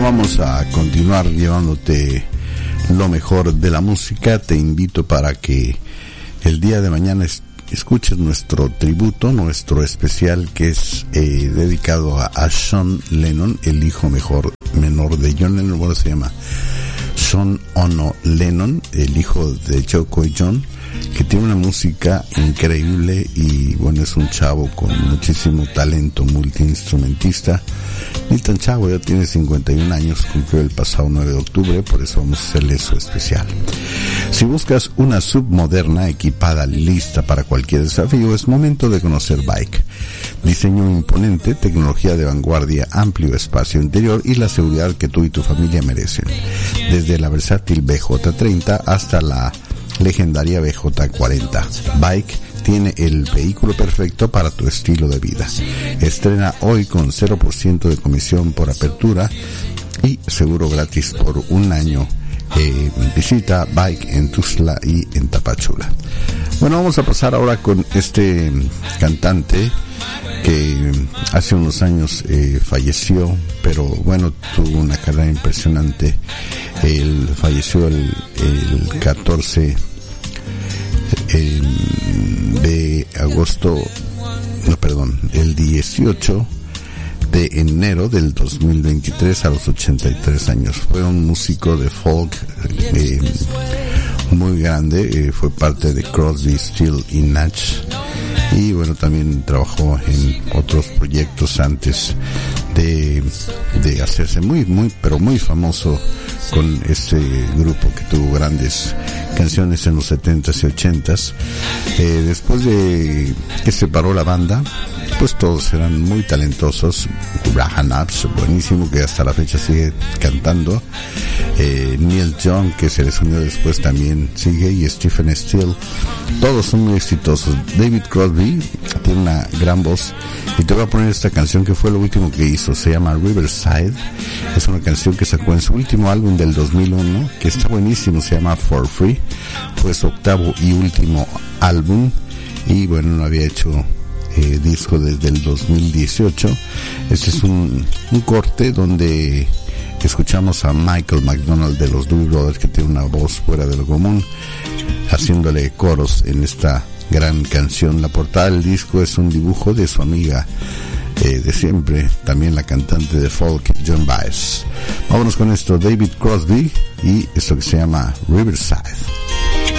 Vamos a continuar llevándote lo mejor de la música. Te invito para que el día de mañana escuches nuestro tributo, nuestro especial, que es dedicado a Sean Lennon, el hijo menor de John Lennon. Bueno, se llama Sean Ono Lennon, el hijo de Yoko y John, que tiene una música increíble y bueno, es un chavo con muchísimo talento, multiinstrumentista. Ni tan chavo, ya tiene 51 años, cumplió el pasado 9 de octubre, por eso vamos a hacerle su especial. Si buscas una submoderna equipada lista para cualquier desafío, es momento de conocer Bike. Diseño imponente, tecnología de vanguardia, amplio espacio interior y la seguridad que tú y tu familia merecen. Desde la versátil BJ30 hasta la legendaria BJ40. Bike tiene el vehículo perfecto para tu estilo de vida. Estrena hoy con 0% de comisión por apertura y seguro gratis por un año. Visita Bike en Tuxtla y en Tapachula. Bueno, vamos a pasar ahora con este cantante que hace unos años falleció, pero bueno, tuvo una carrera impresionante. Él falleció el 14 de agosto, el 18 de enero del 2023 a los 83 años. Fue un músico de folk muy grande, fue parte de Crosby, Stills y Nash, y bueno, también trabajó en otros proyectos antes de hacerse muy famoso con este grupo que tuvo grandes canciones en los 70s y 80s. Después de que se paró la banda, pues todos eran muy talentosos. Graham Nash, buenísimo, que hasta la fecha sigue cantando. Neil Young, que se les unió después, también sigue, y Stephen Stills. Todos son muy exitosos. David Crosby tiene una gran voz, y te voy a poner esta canción que fue lo último que hizo. Se llama Riverside. Es una canción que sacó en su último álbum del 2001, que está buenísimo, se llama For Free. Fue su octavo y último álbum, y bueno, no había hecho disco desde el 2018. Este es un corte donde escuchamos a Michael McDonald de los Doobie Brothers, que tiene una voz fuera de lo común, haciéndole coros en esta gran canción. La portada del disco es un dibujo de su amiga de siempre, también la cantante de folk Joan Baez. Vámonos con esto, David Crosby, y esto que se llama Riverside.